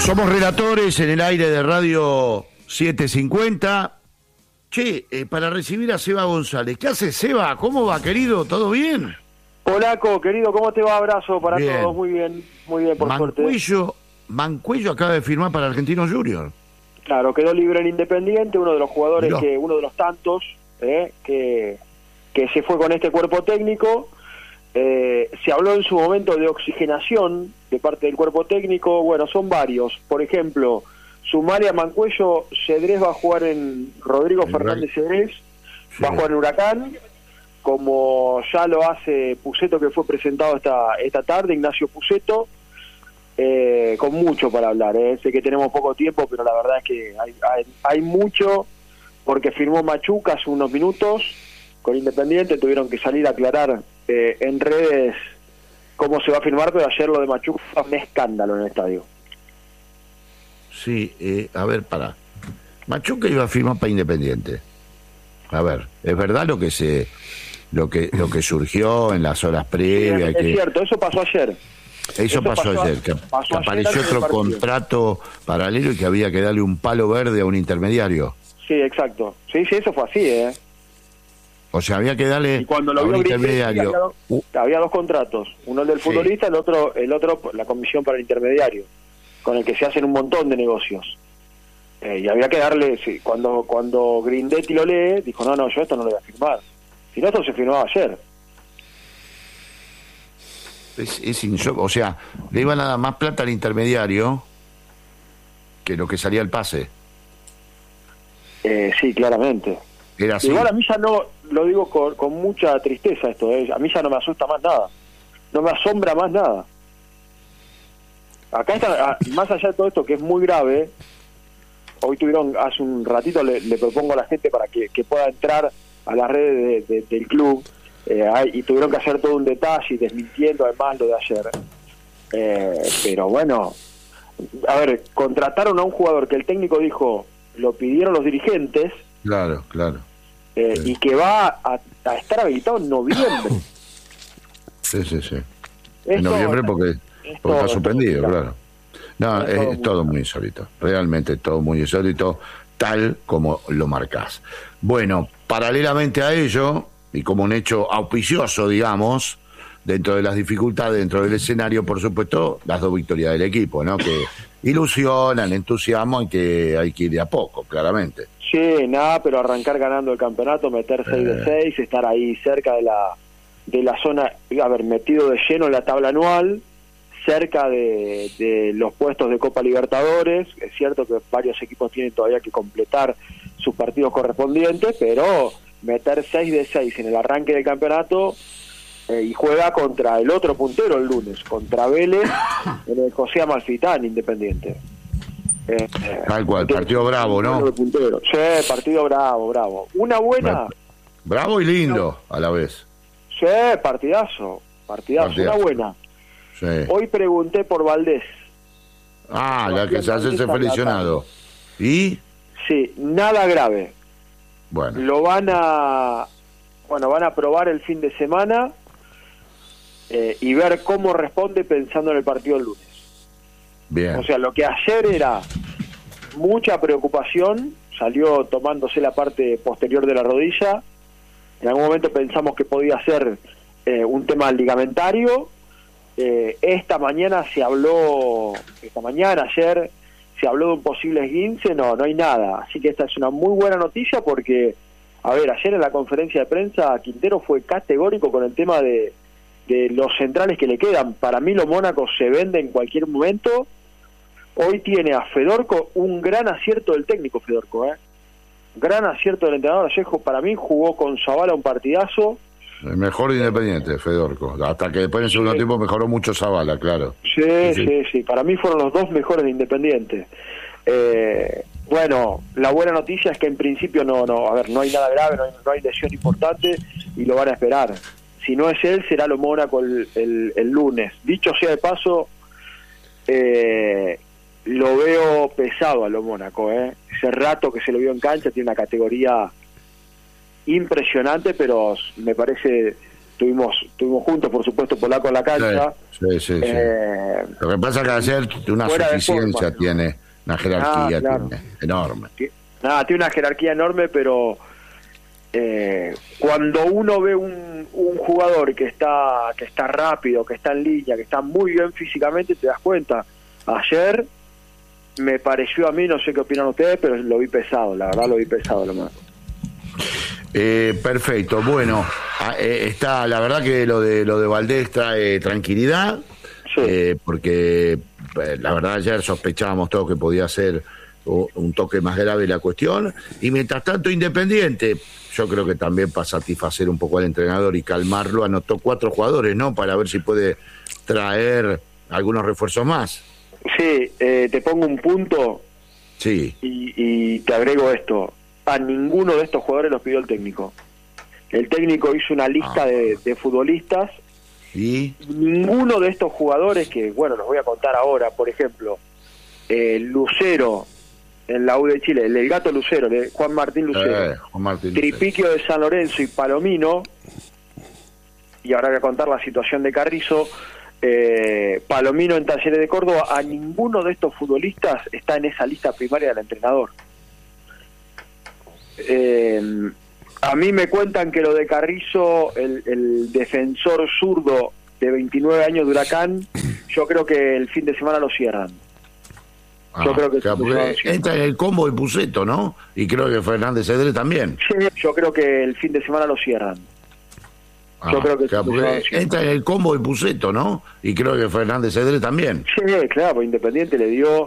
Somos relatores en el aire de Radio 750. Che, para recibir a Seba González. ¿Qué hace, Seba? ¿Cómo va, querido? ¿Todo bien? Polaco, querido, ¿cómo te va? Abrazo para bien. todos. Muy bien, por suerte. Mancuello acaba de firmar para Argentinos Juniors. Claro, quedó libre en Independiente, uno de los jugadores uno de los tantos que se fue con este cuerpo técnico. Se habló en su momento de oxigenación de parte del cuerpo técnico. Bueno, son varios. Por ejemplo, sumale a Mancuello, Cedrés va a jugar en Rodrigo Fernández Cedrés, va a jugar en Huracán, como ya lo hace Pusetto, que fue presentado esta tarde, Ignacio Pusetto, con mucho para hablar. Sé que tenemos poco tiempo, pero la verdad es que hay mucho, porque firmó Machuca hace unos minutos con Independiente, tuvieron que salir a aclarar en redes cómo se va a firmar, pero ayer lo de Machuca fue un escándalo en el estadio. Sí, a ver, pará. Machuca iba a firmar para Independiente. A ver, ¿es verdad lo que surgió en las horas previas? Es cierto, eso pasó ayer. Eso pasó ayer, que apareció otro contrato paralelo y que había que darle un palo verde a un intermediario. Sí, exacto. Sí, eso fue así, O sea, había que darle y cuando lo a un vio intermediario. Había dos contratos, uno el del futbolista, el otro la comisión para el intermediario, con el que se hacen un montón de negocios. Y había que darle, cuando Grindetti lo lee, dijo, no, yo esto no lo voy a firmar. Si no, esto se firmaba ayer. O sea, le iban a dar más plata al intermediario que lo que salía el pase. Sí, claramente. Era así. Igual a mí ya no, lo digo con mucha tristeza esto, a mí ya no me asusta más nada, no me asombra más nada. Acá está, más allá de todo esto que es muy grave, hoy hace un ratito le propongo a la gente para que pueda entrar a las redes del club, y tuvieron que hacer todo un detalle y desmintiendo además lo de ayer. Pero bueno, a ver, contrataron a un jugador que el técnico dijo, lo pidieron los dirigentes. Claro. Y que va a estar habilitado en noviembre. Sí. En noviembre porque está suspendido, claro. No, es todo muy insólito. Realmente todo muy insólito, tal como lo marcás. Bueno, paralelamente a ello, y como un hecho auspicioso, digamos, dentro de las dificultades, dentro del escenario, por supuesto, las dos victorias del equipo, ¿no? Que ilusionan, entusiasman, que hay que ir de a poco, claramente. Sí, pero arrancar ganando el campeonato, meter 6 de 6, estar ahí cerca de la zona, metido de lleno en la tabla anual, cerca de los puestos de Copa Libertadores. Es cierto que varios equipos tienen todavía que completar sus partidos correspondientes, pero meter 6 de 6 en el arranque del campeonato, y juega contra el otro puntero el lunes, contra Vélez, en el José Amalfitán, Independiente. Tal cual, partido bravo, ¿no? Sí, partido bravo. Una buena. Bravo y lindo a la vez. Sí, partidazo. Una buena. Sí. Hoy pregunté por Valdés. La que se hace lesionado. ¿Y? Sí, nada grave. Bueno. Lo van a probar el fin de semana, y ver cómo responde pensando en el partido del lunes. Bien. O sea, lo que ayer era mucha preocupación, salió tomándose la parte posterior de la rodilla. En algún momento pensamos que podía ser un tema ligamentario. Esta mañana, ayer, se habló de un posible esguince. No hay nada. Así que esta es una muy buena noticia porque, ayer en la conferencia de prensa, Quintero fue categórico con el tema de los centrales que le quedan. Para mí los Mónacos se vende en cualquier momento. Hoy tiene a Fedorco, un gran acierto del técnico Fedorco, gran acierto del entrenador. Ayer para mí jugó con Zavala un partidazo. El mejor Independiente, Fedorco. Hasta que después en el segundo tiempo mejoró mucho Zavala, claro. Sí. Para mí fueron los dos mejores de Independiente. Bueno, la buena noticia es que en principio no hay nada grave, no hay lesión importante y lo van a esperar. Si no es él, será lo Mónaco el lunes. Dicho sea de paso, lo veo pesado a lo Mónaco. Ese rato que se lo vio en cancha, tiene una categoría impresionante, pero me parece estuvimos juntos, por supuesto, Polaco en la cancha. Sí. Lo que pasa es que ayer una suficiencia tiene, una jerarquía tiene, enorme. Tiene una jerarquía enorme, pero cuando uno ve un jugador que está rápido, que está en línea, que está muy bien físicamente, te das cuenta. Ayer me pareció a mí, no sé qué opinan ustedes, pero lo vi pesado, la verdad lo vi pesado lo más. Perfecto, bueno, está, la verdad que lo de Valdés trae tranquilidad, porque la verdad ayer sospechábamos todos que podía ser un toque más grave la cuestión, y mientras tanto Independiente, yo creo que también para satisfacer un poco al entrenador y calmarlo, anotó 4 jugadores, ¿no? Para ver si puede traer algunos refuerzos más. Sí, te pongo un punto y te agrego esto. A ninguno de estos jugadores los pidió el técnico. El técnico hizo una lista de futbolistas y ninguno de estos jugadores, que bueno, los voy a contar ahora, por ejemplo, Lucero en la U de Chile, el Gato Lucero, Juan Martín Lucero, Tripiquio de San Lorenzo y Palomino, y ahora voy a contar la situación de Carrizo, Palomino en Talleres de Córdoba. A ninguno de estos futbolistas está en esa lista primaria del entrenador. A mí me cuentan que lo de Carrizo, el defensor zurdo de 29 años de Huracán, yo creo que el fin de semana lo cierran. Yo creo que entra en el combo de Puceto, ¿no? Y creo que Fernández Cedré también. Sí, yo creo que el fin de semana lo cierran. Yo creo que entra en el combo de Puceto, ¿no? Y creo que Fernández Cedré también. Sí, claro, pues Independiente le dio